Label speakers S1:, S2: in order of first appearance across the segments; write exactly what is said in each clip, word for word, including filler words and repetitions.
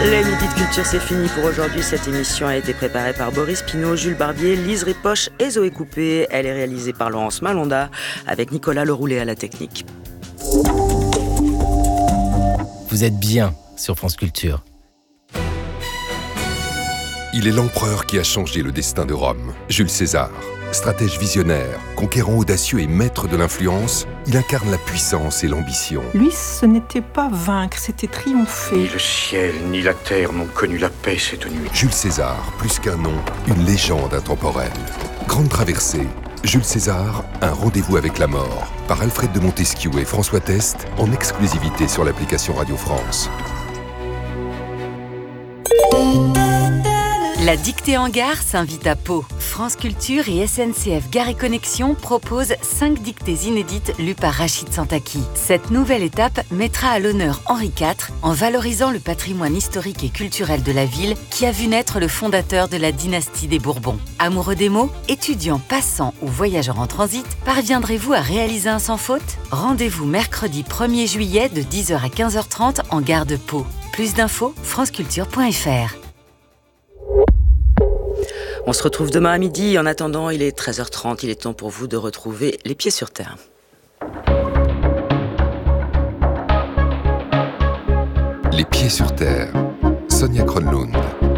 S1: Les Midis de Culture, c'est fini pour aujourd'hui. Cette émission a été préparée par Boris Pinault, Jules Barbier, Lise Ripoche et Zoé Coupé. Elle est réalisée par Laurence Malonda avec Nicolas Leroulet à la technique.
S2: Vous êtes bien sur France Culture.
S3: Il est l'empereur qui a changé le destin de Rome, Jules César. Stratège visionnaire, conquérant audacieux et maître de l'influence, il incarne la puissance et l'ambition.
S4: Lui, ce n'était pas vaincre, c'était triompher.
S5: Ni le ciel, ni la terre n'ont connu la paix cette nuit.
S3: Jules César, plus qu'un nom, une légende intemporelle. Grande traversée, Jules César, un rendez-vous avec la mort, par Alfred de Montesquieu et François Test, en exclusivité sur l'application Radio France.
S6: La dictée en gare s'invite à Pau. France Culture et S N C F Gare et Connexion proposent cinq dictées inédites lues par Rachid Santaki. Cette nouvelle étape mettra à l'honneur Henri quatre en valorisant le patrimoine historique et culturel de la ville qui a vu naître le fondateur de la dynastie des Bourbons. Amoureux des mots, étudiants, passants ou voyageurs en transit, parviendrez-vous à réaliser un sans faute ? Rendez-vous mercredi premier juillet de dix heures à quinze heures trente en gare de Pau. Plus d'infos, franceculture point f r.
S1: On se retrouve demain à midi. En attendant, il est treize heures trente. Il est temps pour vous de retrouver les pieds sur terre.
S3: Les pieds sur terre. Sonia Kronlund.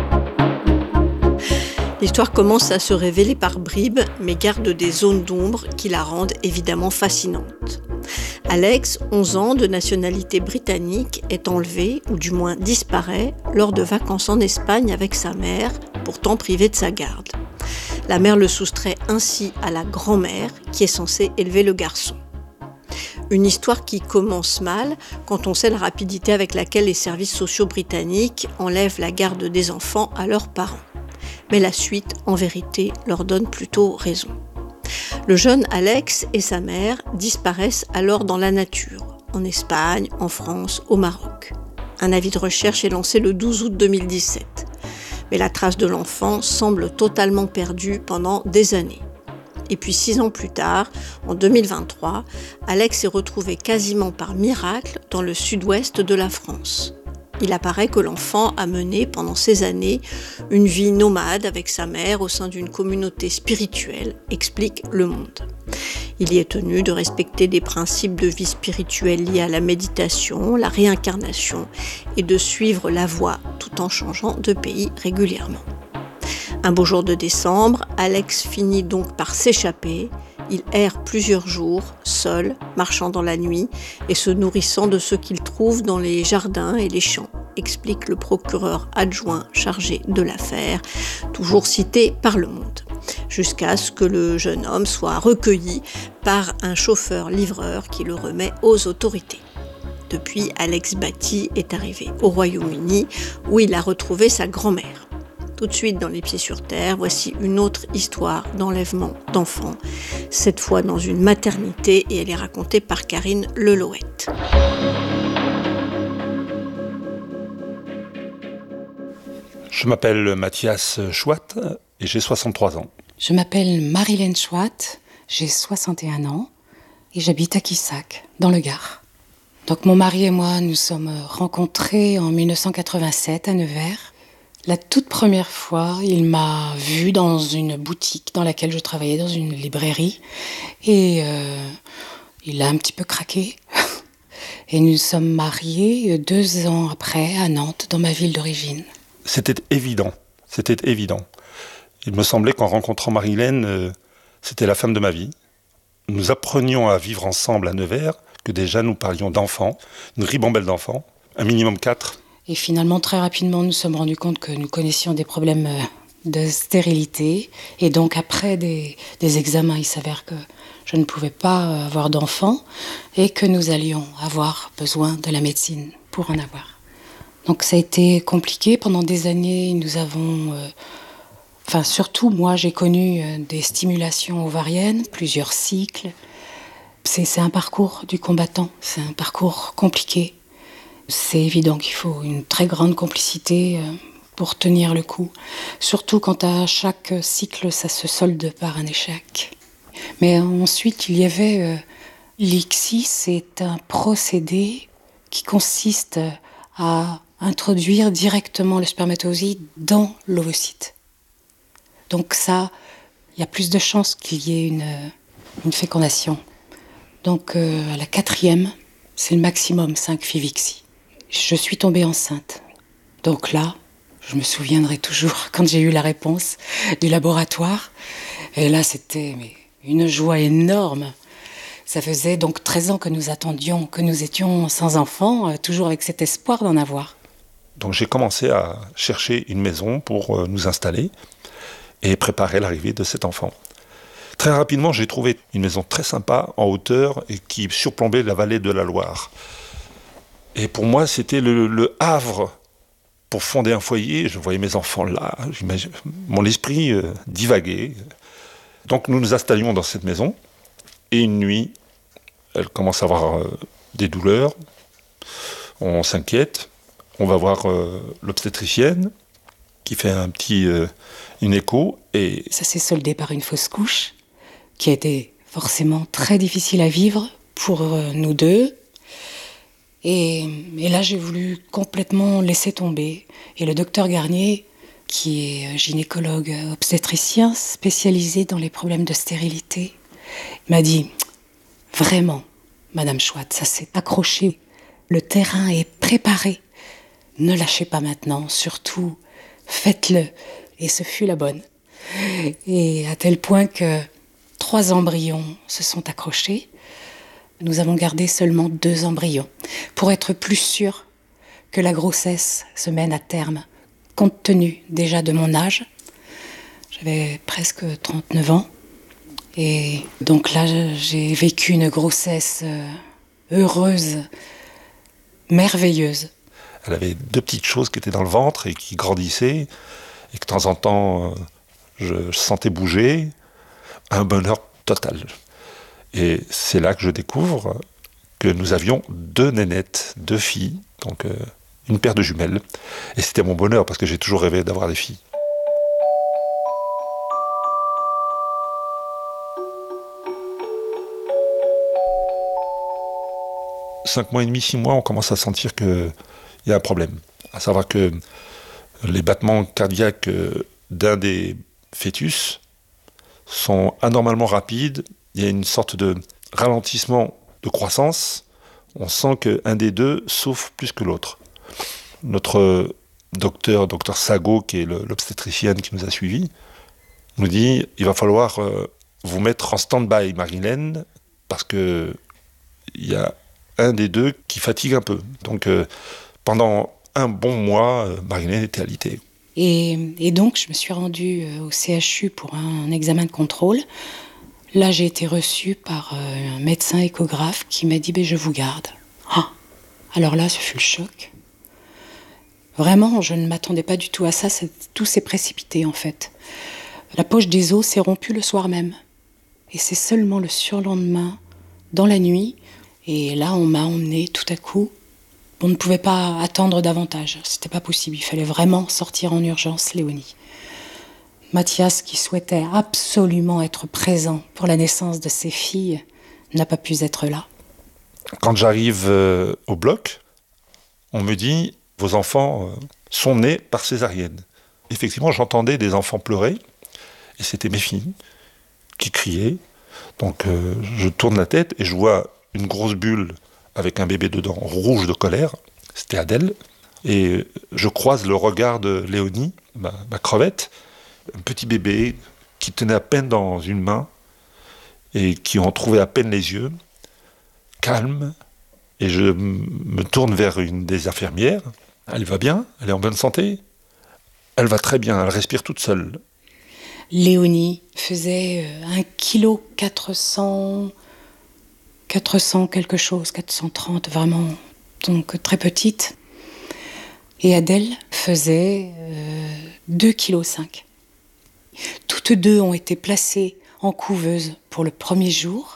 S7: L'histoire commence à se révéler par bribes, mais garde des zones d'ombre qui la rendent évidemment fascinante. Alex, onze ans, de nationalité britannique, est enlevé, ou du moins disparaît, lors de vacances en Espagne avec sa mère, pourtant privée de sa garde. La mère le soustrait ainsi à la grand-mère, qui est censée élever le garçon. Une histoire qui commence mal quand on sait la rapidité avec laquelle les services sociaux britanniques enlèvent la garde des enfants à leurs parents. Mais la suite, en vérité, leur donne plutôt raison. Le jeune Alex et sa mère disparaissent alors dans la nature, en Espagne, en France, au Maroc. Un avis de recherche est lancé le douze août deux mille dix-sept. Mais la trace de l'enfant semble totalement perdue pendant des années. Et puis six ans plus tard, en deux mille vingt-trois, Alex est retrouvé quasiment par miracle dans le sud-ouest de la France. Il apparaît que l'enfant a mené pendant ces années une vie nomade avec sa mère au sein d'une communauté spirituelle, explique Le Monde. Il y est tenu de respecter des principes de vie spirituelle liés à la méditation, la réincarnation et de suivre la voie tout en changeant de pays régulièrement. Un beau jour de décembre, Alex finit donc par s'échapper. Il erre plusieurs jours, seul, marchant dans la nuit et se nourrissant de ce qu'il trouve dans les jardins et les champs, explique le procureur adjoint chargé de l'affaire, toujours cité par Le Monde, jusqu'à ce que le jeune homme soit recueilli par un chauffeur-livreur qui le remet aux autorités. Depuis, Alex Batty est arrivé au Royaume-Uni où il a retrouvé sa grand-mère. Tout de suite dans Les Pieds sur Terre, voici une autre histoire d'enlèvement d'enfants, cette fois dans une maternité et elle est racontée par Karine Lelouette.
S8: Je m'appelle Mathias Chouat et j'ai soixante-trois ans.
S9: Je m'appelle Marilène Chouat, j'ai soixante et un ans et j'habite à Quissac, dans le Gard. Donc mon mari et moi nous sommes rencontrés en dix-neuf cent quatre-vingt-sept à Nevers. La toute première fois, il m'a vue dans une boutique dans laquelle je travaillais, dans une librairie. Et euh, il a un petit peu craqué. Et nous sommes mariés deux ans après à Nantes, dans ma ville d'origine.
S8: C'était évident, c'était évident. Il me semblait qu'en rencontrant Marilène, euh, c'était la femme de ma vie. Nous apprenions à vivre ensemble à Nevers, que déjà nous parlions d'enfants, une ribambelle d'enfants, un minimum quatre.
S9: Et finalement, très rapidement, nous nous sommes rendus compte que nous connaissions des problèmes de stérilité. Et donc, après des, des examens, il s'avère que je ne pouvais pas avoir d'enfants et que nous allions avoir besoin de la médecine pour en avoir. Donc, ça a été compliqué. Pendant des années, nous avons... Euh, enfin, surtout, moi, j'ai connu euh, des stimulations ovariennes, plusieurs cycles. C'est, c'est un parcours du combattant. C'est un parcours compliqué. C'est évident qu'il faut une très grande complicité pour tenir le coup. Surtout quand à chaque cycle, ça se solde par un échec. Mais ensuite, il y avait... Euh, l'I C S I, c'est un procédé qui consiste à introduire directement le spermatozoïde dans l'ovocyte. Donc ça, il y a plus de chances qu'il y ait une, une fécondation. Donc euh, à la quatrième, c'est le maximum cinq FIV-ICSI. Je suis tombée enceinte. Donc là, je me souviendrai toujours quand j'ai eu la réponse du laboratoire. Et là, c'était mais, une joie énorme. Ça faisait donc treize ans que nous attendions, que nous étions sans enfants, euh, toujours avec cet espoir d'en avoir.
S8: Donc j'ai commencé à chercher une maison pour euh, nous installer et préparer l'arrivée de cet enfant. Très rapidement, j'ai trouvé une maison très sympa, en hauteur, et qui surplombait la vallée de la Loire. Et pour moi, c'était le, le havre pour fonder un foyer. Je voyais mes enfants là, mon esprit euh, divaguait. Donc nous nous installions dans cette maison, et une nuit, elle commence à avoir euh, des douleurs, on s'inquiète, on va voir euh, l'obstétricienne, qui fait un petit, euh, une écho, et...
S9: Ça s'est soldé par une fausse couche, qui a été forcément très difficile à vivre pour euh, nous deux. Et, et là, j'ai voulu complètement laisser tomber. Et le docteur Garnier, qui est gynécologue obstétricien spécialisé dans les problèmes de stérilité, m'a dit « Vraiment, Madame Chouat, ça s'est accroché. Le terrain est préparé. Ne lâchez pas maintenant, surtout, faites-le. » Et ce fut la bonne. Et à tel point que trois embryons se sont accrochés. Nous avons gardé seulement deux embryons pour être plus sûrs que la grossesse se mène à terme, compte tenu déjà de mon âge. J'avais presque trente-neuf ans. Et donc là, j'ai vécu une grossesse heureuse, merveilleuse.
S8: Elle avait deux petites choses qui étaient dans le ventre et qui grandissaient, et que de temps en temps, je sentais bouger. Un bonheur total. Et c'est là que je découvre que nous avions deux nénettes, deux filles, donc euh, une paire de jumelles. Et c'était mon bonheur, parce que j'ai toujours rêvé d'avoir des filles. Cinq mois et demi, six mois, on commence à sentir qu'il y a un problème. À savoir que les battements cardiaques d'un des fœtus sont anormalement rapides. Il y a une sorte de ralentissement de croissance. On sent qu'un des deux souffre plus que l'autre. Notre docteur, docteur Sago, qui est le, l'obstétricienne qui nous a suivis, nous dit il va falloir euh, vous mettre en stand-by, Marilène, parce que il y a un des deux qui fatigue un peu. Donc euh, pendant un bon mois, euh, Marilène était alitée.
S9: Et, et donc, je me suis rendue au C H U pour un, un examen de contrôle. Là, j'ai été reçue par euh, un médecin échographe qui m'a dit ben, « je vous garde ah ». Alors là, ce fut le choc. Vraiment, je ne m'attendais pas du tout à ça. C'est, tout s'est précipité, en fait. La poche des os s'est rompue le soir même. Et c'est seulement le surlendemain, dans la nuit. Et là, on m'a emmenée tout à coup. On ne pouvait pas attendre davantage. C'était pas possible. Il fallait vraiment sortir en urgence Léonie. Mathias, qui souhaitait absolument être présent pour la naissance de ses filles, n'a pas pu être là.
S8: Quand j'arrive euh, au bloc, on me dit « Vos enfants euh, sont nés par césarienne ». Effectivement, j'entendais des enfants pleurer, et c'était mes filles qui criaient. Donc euh, je tourne la tête et je vois une grosse bulle avec un bébé dedans, rouge de colère. C'était Adèle. Et je croise le regard de Léonie, ma, ma crevette, un petit bébé qui tenait à peine dans une main et qui en trouvait à peine les yeux, calme. Et je me tourne vers une des infirmières. Elle va bien? Elle est en bonne santé? Elle va très bien, elle respire toute seule.
S9: Léonie faisait un kilo quatre cents, quatre cents quelque chose, quatre cent trente, vraiment, donc très petite. Et Adèle faisait euh, deux virgule cinq kilos. Toutes deux ont été placées en couveuse pour le premier jour.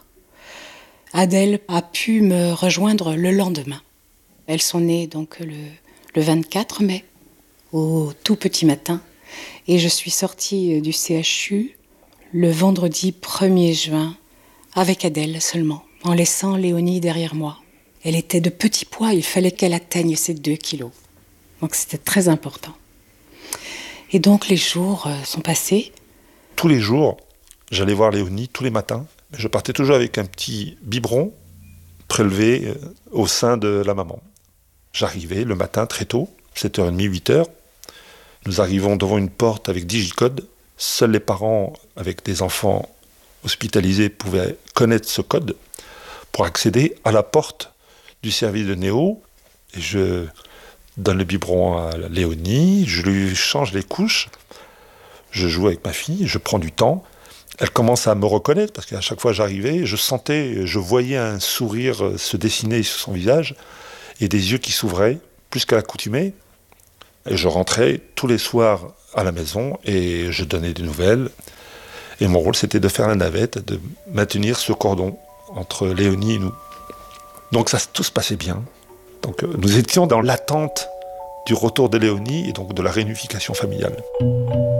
S9: Adèle a pu me rejoindre le lendemain. Elles sont nées donc le, le vingt-quatre mai, au tout petit matin. Et je suis sortie du C H U le vendredi premier juin avec Adèle seulement, en laissant Léonie derrière moi. Elle était de petit poids, il fallait qu'elle atteigne ses deux kilos. Donc c'était très important. Et donc les jours euh, sont passés.
S8: Tous les jours, j'allais voir Léonie, tous les matins. Je partais toujours avec un petit biberon prélevé au sein de la maman. J'arrivais le matin très tôt, sept heures trente, huit heures. Nous arrivons devant une porte avec digicode. Seuls les parents avec des enfants hospitalisés pouvaient connaître ce code pour accéder à la porte du service de néo. Et je donne le biberon à Léonie, je lui change les couches, je joue avec ma fille, je prends du temps. Elle commence à me reconnaître parce qu'à chaque fois j'arrivais, je sentais, je voyais un sourire se dessiner sur son visage et des yeux qui s'ouvraient plus qu'à l'accoutumée. Et je rentrais tous les soirs à la maison et je donnais des nouvelles. Et mon rôle, c'était de faire la navette, de maintenir ce cordon entre Léonie et nous. Donc ça, tout se passait bien. Donc nous étions dans l'attente du retour de Léonie et donc de la réunification familiale.